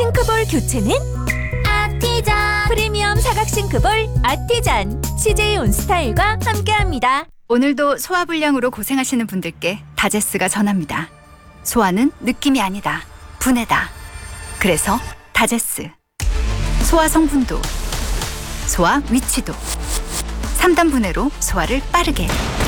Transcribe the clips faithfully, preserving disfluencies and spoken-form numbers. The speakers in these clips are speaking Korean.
싱크볼 교체는 아티잔. 프리미엄 사각 싱크볼 아티잔 씨제이 온스타일과 함께합니다. 오늘도 소화불량으로 고생하시는 분들께 다제스가 전합니다. 소화는 느낌이 아니다. 분해다. 그래서 다제스. 소화 성분도, 소화 위치도. 삼 단 분해로 소화를 빠르게.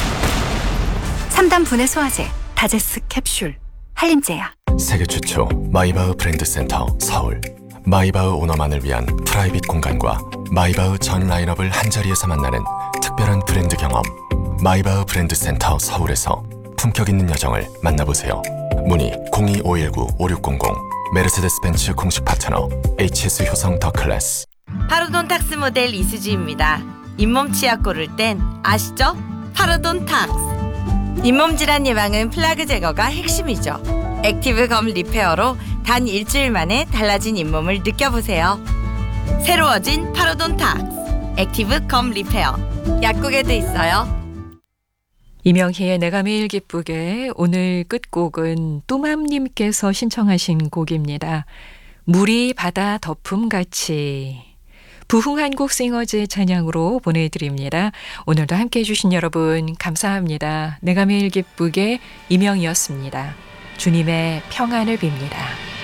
삼 단 분해 소화제 다제스 캡슐. 한림제약. 세계 최초 마이바흐 브랜드 센터 서울. 마이바흐 오너만을 위한 프라이빗 공간과 마이바흐 전 라인업을 한자리에서 만나는 특별한 브랜드 경험. 마이바흐 브랜드 센터 서울에서 품격 있는 여정을 만나보세요. 문의 공이오일구 오육공공. 메르세데스 벤츠 공식 파트너 에이치에스 효성 더 클래스. 파로돈탁스 모델 이수지입니다. 잇몸 치약 고를 땐 아시죠? 파로돈탁스. 잇몸 질환 예방은 플라그 제거가 핵심이죠. 액티브 검 리페어로 단 일주일 만에 달라진 잇몸을 느껴보세요. 새로워진 파로돈탁스 액티브 검 리페어. 약국에도 있어요. 이명희의 내가 매일 기쁘게. 오늘 끝곡은 뚜맘님께서 신청하신 곡입니다. 물이 바다 덮음같이. 부흥한국 싱어즈의 찬양으로 보내드립니다. 오늘도 함께해 주신 여러분 감사합니다. 내가 매일 기쁘게 이명희였습니다. 주님의 평안을 빕니다.